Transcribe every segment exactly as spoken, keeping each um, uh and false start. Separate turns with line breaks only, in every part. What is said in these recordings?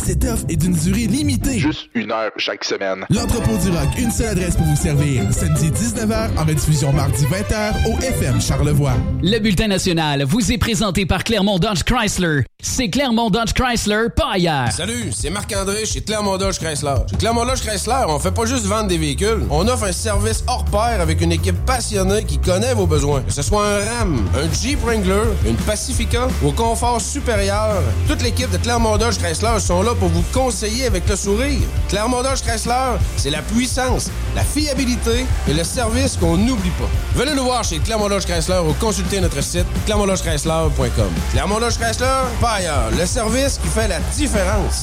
Cette offre est d'une durée limitée.
Juste une heure chaque semaine.
L'Entrepôt du Rock, une seule adresse pour vous servir. Samedi dix-neuf heures, en rediffusion mardi vingt heures au F M Charlevoix.
Le Bulletin national vous est présenté par Clermont Dodge Chrysler. C'est Clermont Dodge Chrysler, pas ailleurs.
Salut, c'est Marc-André chez Clermont Dodge Chrysler. Chez Clermont Dodge Chrysler, on fait pas juste vendre des véhicules. On offre un service hors pair avec une équipe passionnée qui connaît vos besoins. Que ce soit un Ram, un Jeep Wrangler, une Pacifica, au confort supérieur, toute l'équipe de Clermont Dodge Chrysler sont là pour vous conseiller avec le sourire. Clermont Dodge Chrysler, c'est la puissance, la fiabilité et le service qu'on n'oublie pas. Venez nous voir chez Clermont Dodge Chrysler ou consultez notre site clermont dodge chrysler point com. Clermont Dodge Chrysler, pas ailleurs. Le service qui fait la différence.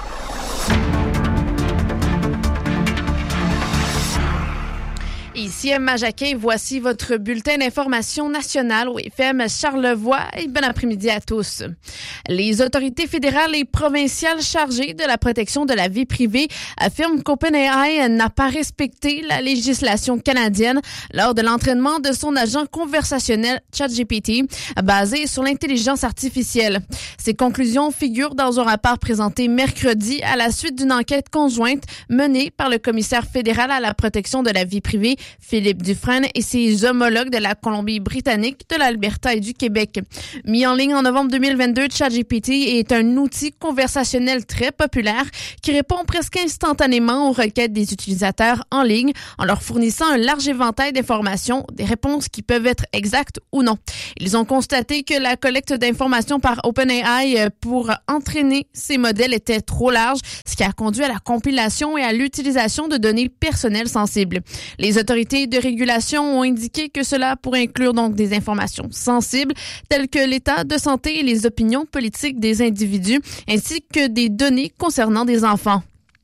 Ici Emma Jacquet, voici votre bulletin d'information nationale au F M Charlevoix et bon après-midi à tous. Les autorités fédérales et provinciales chargées de la protection de la vie privée affirment qu'OpenAI n'a pas respecté la législation canadienne lors de l'entraînement de son agent conversationnel ChatGPT basé sur l'intelligence artificielle. Ces conclusions figurent dans un rapport présenté mercredi à la suite d'une enquête conjointe menée par le commissaire fédéral à la protection de la vie privée Philippe Dufresne et ses homologues de la Colombie-Britannique, de l'Alberta et du Québec. Mis en ligne en novembre deux mille vingt-deux, ChatGPT est un outil conversationnel très populaire qui répond presque instantanément aux requêtes des utilisateurs en ligne en leur fournissant un large éventail d'informations, des réponses qui peuvent être exactes ou non. Ils ont constaté que la collecte d'informations par OpenAI pour entraîner ces modèles était trop large, ce qui a conduit à la compilation et à l'utilisation de données personnelles sensibles. Les autorités de régulation ont indiqué que cela pourrait inclure donc des informations sensibles telles que l'état de santé et les opinions politiques des individus, ainsi que des données concernant des enfants.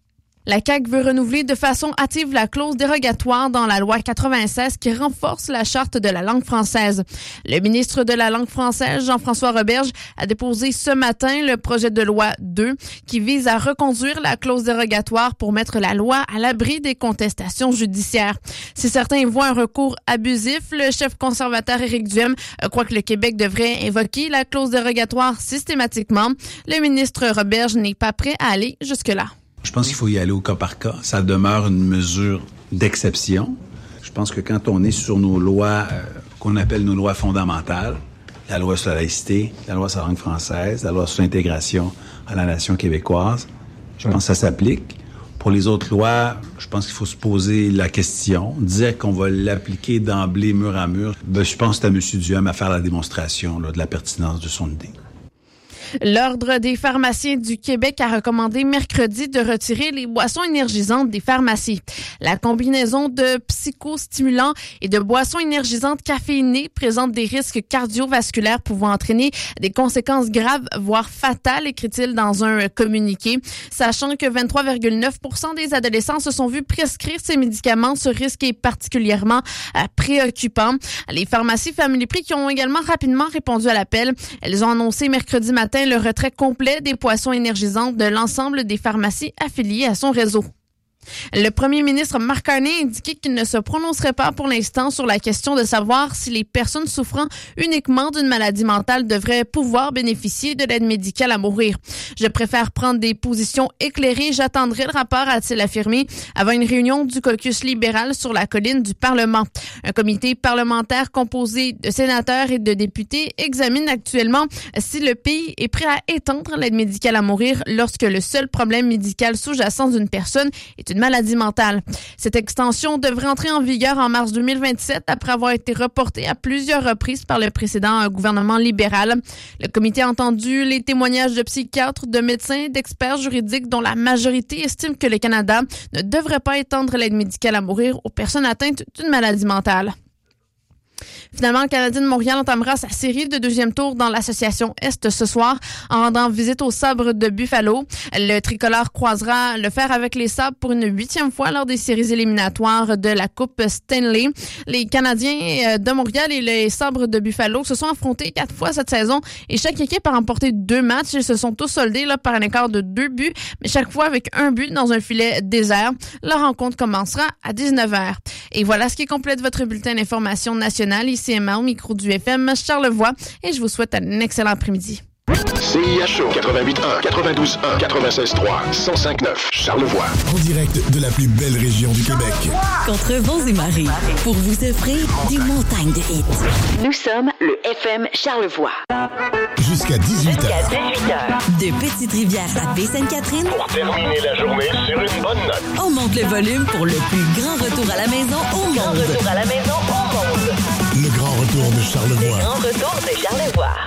La C A Q veut renouveler de façon hâtive la clause dérogatoire dans la loi quatre-vingt-seize qui renforce la charte de la langue française. Le ministre de la langue française, Jean-François Roberge, a déposé ce matin le projet de loi deux qui vise à reconduire la clause dérogatoire pour mettre la loi à l'abri des contestations judiciaires. Si certains voient un recours abusif, le chef conservateur Éric Duhem croit que le Québec devrait invoquer la clause dérogatoire systématiquement. Le ministre Roberge n'est pas prêt à aller jusque-là.
Je pense qu'il faut y aller au cas par cas. Ça demeure une mesure d'exception. Je pense que quand on est sur nos lois, euh, qu'on appelle nos lois fondamentales, la loi sur la laïcité, la loi sur la langue française, la loi sur l'intégration à la nation québécoise, je pense que ça s'applique. Pour les autres lois, je pense qu'il faut se poser la question. Dire qu'on va l'appliquer d'emblée, mur à mur, ben, je pense que c'est à M. Duhem à faire la démonstration là, de la pertinence de son idée.
L'Ordre des pharmaciens du Québec a recommandé mercredi de retirer les boissons énergisantes des pharmacies. La combinaison de psychostimulants et de boissons énergisantes caféinées présente des risques cardiovasculaires pouvant entraîner des conséquences graves, voire fatales, écrit-il dans un communiqué. Sachant que vingt-trois virgule neuf pour cent des adolescents se sont vus prescrire ces médicaments, ce risque est particulièrement euh, préoccupant. Les pharmacies Family Prix qui ont également rapidement répondu à l'appel. Elles ont annoncé mercredi matin le retrait complet des boissons énergisantes de l'ensemble des pharmacies affiliées à son réseau. Le premier ministre Mark Carney a indiqué qu'il ne se prononcerait pas pour l'instant sur la question de savoir si les personnes souffrant uniquement d'une maladie mentale devraient pouvoir bénéficier de l'aide médicale à mourir. Je préfère prendre des positions éclairées. J'attendrai le rapport, a-t-il affirmé, avant une réunion du caucus libéral sur la colline du Parlement. Un comité parlementaire composé de sénateurs et de députés examine actuellement si le pays est prêt à étendre l'aide médicale à mourir lorsque le seul problème médical sous-jacent d'une personne est une maladie mentale. Cette extension devrait entrer en vigueur en mars deux mille vingt-sept après avoir été reportée à plusieurs reprises par le précédent gouvernement libéral. Le comité a entendu les témoignages de psychiatres, de médecins, d'experts juridiques dont la majorité estime que le Canada ne devrait pas étendre l'aide médicale à mourir aux personnes atteintes d'une maladie mentale. Finalement, le Canadien de Montréal entamera sa série de deuxième tour dans l'association Est ce soir en rendant visite aux Sabres de Buffalo. Le tricolore croisera le fer avec les Sabres pour une huitième fois lors des séries éliminatoires de la Coupe Stanley. Les Canadiens de Montréal et les Sabres de Buffalo se sont affrontés quatre fois cette saison et chaque équipe a remporté deux matchs. Ils se sont tous soldés là, par un écart de deux buts, mais chaque fois avec un but dans un filet désert. La rencontre commencera à dix-neuf heures. Et voilà ce qui complète votre bulletin d'information nationale. Ici Emma au micro du F M Charlevoix et je vous souhaite un excellent après-midi.
C I H O quatre-vingt-huit un, quatre-vingt-douze un, quatre-vingt-seize trois, cent cinq neuf, Charlevoix.
En direct de la plus belle région du Québec.
Contre vents et marées, pour vous offrir des montagnes de hits. Nous sommes le F M Charlevoix.
Jusqu'à dix-huit heures.
Jusqu'à dix-huit heures. De Petite-Rivière à Baie-Sainte-Catherine.
Pour terminer la journée sur une bonne note.
On monte le volume pour le plus grand retour à la maison au monde. Grand retour à la maison au monde.
Le grand retour de Charlevoix.
Le grand retour de Charlevoix.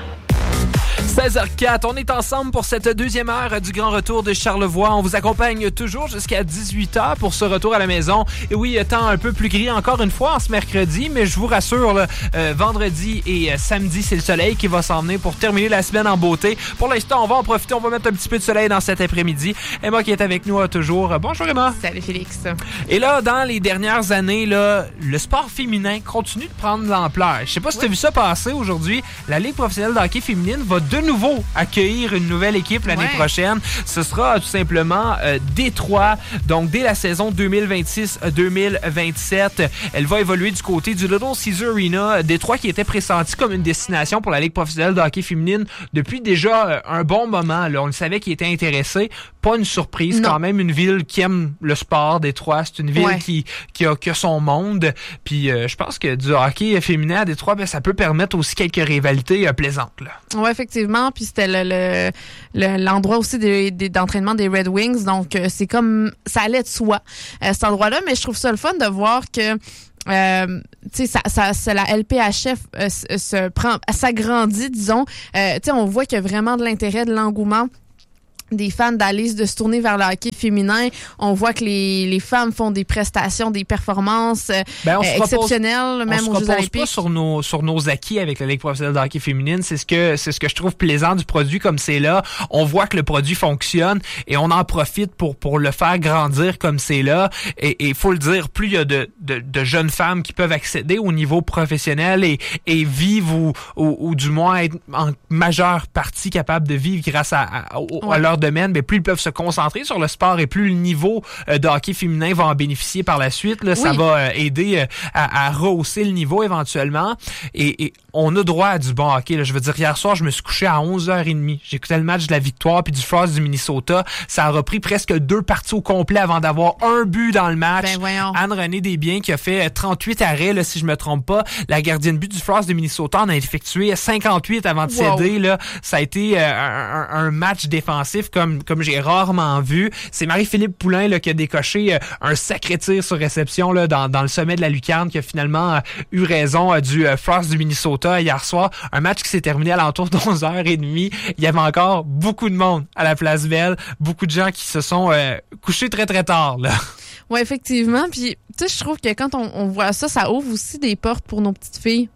seize heures quatre, on est ensemble pour cette deuxième heure du Grand Retour de Charlevoix. On vous accompagne toujours jusqu'à dix-huit heures pour ce retour à la maison. Et oui, temps un peu plus gris encore une fois en ce mercredi, mais je vous rassure, là, euh, vendredi et euh, samedi, c'est le soleil qui va s'en venir pour terminer la semaine en beauté. Pour l'instant, on va en profiter, on va mettre un petit peu de soleil dans cet après-midi. Emma qui est avec nous euh, toujours. Bonjour Emma.
Salut Félix.
Et là, dans les dernières années, là, le sport féminin continue de prendre de l'ampleur. Je sais pas si tu as vu ça passer aujourd'hui. La Ligue professionnelle de hockey féminine va de nouveau accueillir une nouvelle équipe l'année ouais. prochaine. Ce sera tout simplement euh, Détroit. Donc, dès la saison deux mille vingt-six deux mille vingt-sept, elle va évoluer du côté du Little Caesar Arena. Détroit qui était pressenti comme une destination pour la Ligue professionnelle de hockey féminine depuis déjà euh, un bon moment. Là. On le savait qu'il était intéressé. Pas une surprise. Non. Quand même une ville qui aime le sport, Détroit. C'est une ville ouais. qui, qui, a, qui a son monde. Puis, euh, je pense que du hockey féminin à Détroit, ben, ça peut permettre aussi quelques rivalités euh, plaisantes.
Oui, effectivement. Puis c'était le, le, le, l'endroit aussi des, des, d'entraînement des Red Wings. Donc, euh, c'est comme... Ça allait de soi, euh, cet endroit-là. Mais je trouve ça le fun de voir que... Euh, tu sais, ça, ça, ça, la L P H F euh, se, se prend... s'agrandit, disons. Euh, tu sais, on voit qu'il y a vraiment de l'intérêt, de l'engouement des fans d'Alice de se tourner vers le hockey féminin. On voit que les, les femmes font des prestations, des performances ben, on euh, exceptionnelles, même aux Jeux olympiques. On se repose pas
sur nos, sur nos acquis avec la Ligue professionnelle de hockey féminine. C'est ce que, c'est ce que je trouve plaisant du produit comme c'est là. On voit que le produit fonctionne et on en profite pour, pour le faire grandir comme c'est là. Et il faut le dire, plus il y a de, de, de jeunes femmes qui peuvent accéder au niveau professionnel et, et vivre ou, ou, ou du moins être en majeure partie capable de vivre grâce à, à, ouais. à leur domaine, mais plus ils peuvent se concentrer sur le sport et plus le niveau euh, de hockey féminin va en bénéficier par la suite. Là, oui. Ça va euh, aider euh, à, à rehausser le niveau éventuellement. Et, et on a droit à du bon hockey. Là. Je veux dire, hier soir, je me suis couché à onze heures trente. J'écoutais le match de la Victoire puis du Frost du Minnesota. Ça a repris presque deux parties au complet avant d'avoir un but dans le match.
Ben voyons.
Anne-Renée Desbiens qui a fait trente-huit arrêts, là, si je me trompe pas. La gardienne but du Frost de Minnesota en a effectué cinquante-huit avant de wow. céder. Là. Ça a été euh, un, un match défensif comme comme j'ai rarement vu. C'est Marie-Philippe Poulain là, qui a décoché euh, un sacré tir sur réception là, dans, dans le sommet de la lucarne, qui a finalement euh, eu raison euh, du euh, Frost du Minnesota hier soir. Un match qui s'est terminé à l'entour d'onze heures trente. Il y avait encore beaucoup de monde à la Place Belle. Beaucoup de gens qui se sont euh, couchés très très tard. Là.
Oui, effectivement. Puis, tu sais, je trouve que quand on, on voit ça, ça ouvre aussi des portes pour nos petites filles.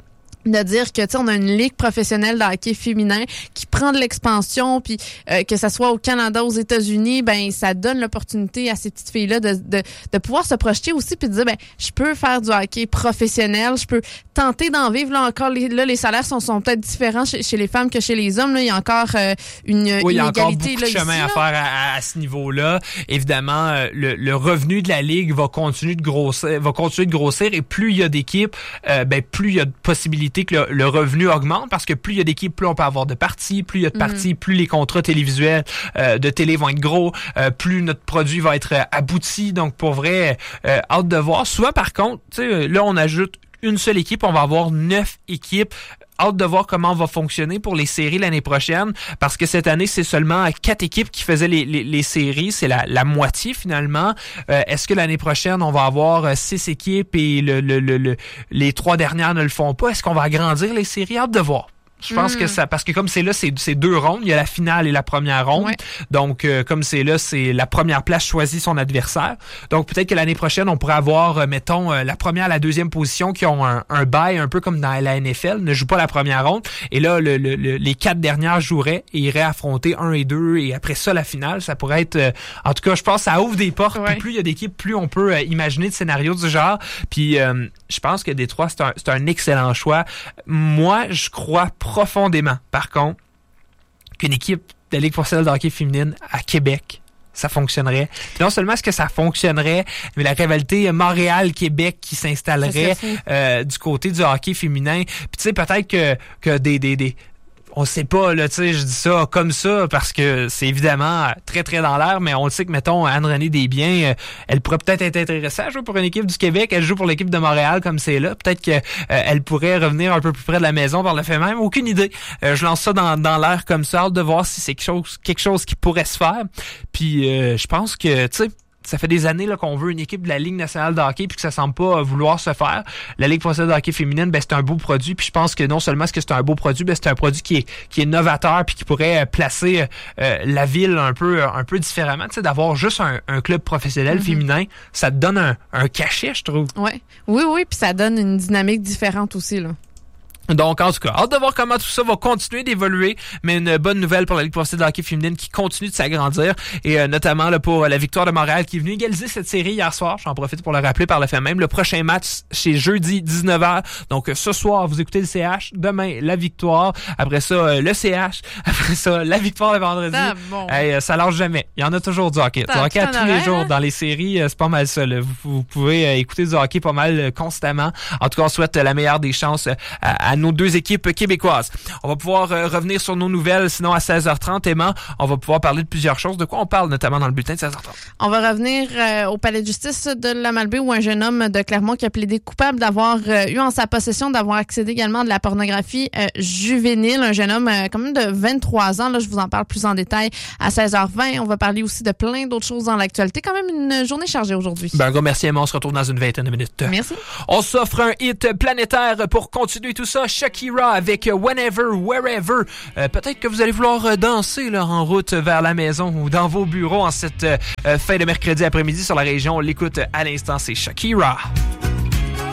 De dire que tu sais on a une ligue professionnelle de hockey féminin qui prend de l'expansion, puis euh, que ça soit au Canada, aux États-Unis, ben ça donne l'opportunité à ces petites filles là de de de pouvoir se projeter aussi puis de dire ben je peux faire du hockey professionnel, je peux tenter d'en vivre. Là encore les, là les salaires sont sont peut-être différents chez, chez les femmes que chez les hommes. Là il y a encore euh, une
oui, il y a
inégalité
encore beaucoup
là,
de chemin
ici,
à
là.
faire à, à ce niveau-là. Évidemment, euh, le, le revenu de la ligue va continuer de grossir, va continuer de grossir et plus il y a d'équipes, euh, ben plus il y a de possibilités que le, le revenu augmente parce que plus il y a d'équipes, plus on peut avoir de parties, plus il y a de parties, mm-hmm. plus les contrats télévisuels euh, de télé vont être gros, euh, plus notre produit va être euh, abouti. Donc pour vrai, euh, hâte de voir. Souvent par contre, tu sais, là on ajoute une seule équipe, on va avoir neuf équipes. Hâte de voir comment on va fonctionner pour les séries l'année prochaine, parce que cette année, c'est seulement quatre équipes qui faisaient les, les, les séries. C'est la, la moitié, finalement. Euh, est-ce que l'année prochaine, on va avoir six équipes et le, le, le, le, les trois dernières ne le font pas? Est-ce qu'on va agrandir les séries? Hâte de voir. Je pense mmh. que ça, parce que comme c'est là, c'est, c'est deux rondes. Il y a la finale et la première ronde. Ouais. Donc, euh, comme c'est là, c'est la première place choisit son adversaire. Donc, peut-être que l'année prochaine, on pourrait avoir, euh, mettons, euh, la première, la deuxième position qui ont un, un bye, un peu comme dans la N F L, ne jouent pas la première ronde. Et là, le, le, le, les quatre dernières joueraient et iraient affronter un et deux. Et après ça, la finale, ça pourrait être... Euh, en tout cas, je pense que ça ouvre des portes. Ouais. Puis plus il y a d'équipes, plus on peut euh, imaginer de scénarios du genre. Puis, euh, je pense que Détroit, c'est un, c'est un excellent choix. Moi, je crois profondément, par contre, qu'une équipe de Ligue professionnelle de hockey féminine à Québec, ça fonctionnerait. Puis non seulement est-ce que ça fonctionnerait, mais la rivalité Montréal-Québec qui s'installerait euh, du côté du hockey féminin. Puis tu sais, peut-être que, que des... des, des on sait pas, là, tu sais, je dis ça comme ça parce que c'est évidemment très, très dans l'air, mais on le sait que, mettons, Anne-Renée Desbiens, euh, elle pourrait peut-être être intéressée à jouer pour une équipe du Québec. Elle joue pour l'équipe de Montréal comme c'est là. Peut-être qu'elle euh, pourrait revenir un peu plus près de la maison par le fait même. Aucune idée. Euh, je lance ça dans, dans l'air comme ça, hâte de voir si c'est quelque chose, quelque chose qui pourrait se faire. Puis, euh, je pense que, tu sais, ça fait des années là, qu'on veut une équipe de la Ligue nationale de hockey puis que ça semble pas vouloir se faire. La Ligue professionnelle de hockey féminine, ben c'est un beau produit. Puis je pense que non seulement est-ce que c'est un beau produit, ben c'est un produit qui est qui est novateur puis qui pourrait placer euh, la ville un peu un peu différemment. Tu sais, d'avoir juste un, un club professionnel mm-hmm. féminin, ça te donne un, un cachet, je trouve.
Ouais, oui, oui, puis ça donne une dynamique différente aussi là.
Donc, en tout cas, hâte de voir comment tout ça va continuer d'évoluer, mais une bonne nouvelle pour la Ligue professionnelle de hockey féminine qui continue de s'agrandir, et euh, notamment là, pour la victoire de Montréal qui est venue égaliser cette série hier soir. J'en profite pour le rappeler par le fait même. Le prochain match, c'est jeudi dix-neuf heures. Donc, ce soir, vous écoutez le C H. Demain, la victoire. Après ça, euh, le C H. Après ça, la victoire le vendredi.
Ah, bon.
Hey, euh, ça lâche jamais. Il y en a toujours du hockey. Du hockey à tous les jours. Dans les séries, euh, c'est pas mal ça. Là. Vous, vous pouvez euh, écouter du hockey pas mal euh, constamment. En tout cas, on souhaite euh, la meilleure des chances euh, à, à nos deux équipes québécoises. On va pouvoir euh, revenir sur nos nouvelles, sinon à seize heures trente, Emma, on va pouvoir parler de plusieurs choses. De quoi on parle, notamment dans le bulletin de seize heures trente?
On va revenir euh, au palais de justice de la Malbaie où un jeune homme de Clermont qui a plaidé coupable d'avoir euh, eu en sa possession, d'avoir accédé également de la pornographie euh, juvénile. Un jeune homme euh, quand même de vingt-trois ans. Là, je vous en parle plus en détail à seize heures vingt. On va parler aussi de plein d'autres choses dans l'actualité. Quand même une journée chargée aujourd'hui.
Ben, un gros merci, Emma. On se retrouve dans une vingtaine de minutes.
Merci.
On s'offre un hit planétaire pour continuer tout ça. Shakira avec Whenever, Wherever. Euh, peut-être que vous allez vouloir euh, danser là, en route vers la maison ou dans vos bureaux en cette euh, fin de mercredi après-midi sur la région. On l'écoute à l'instant, c'est Shakira.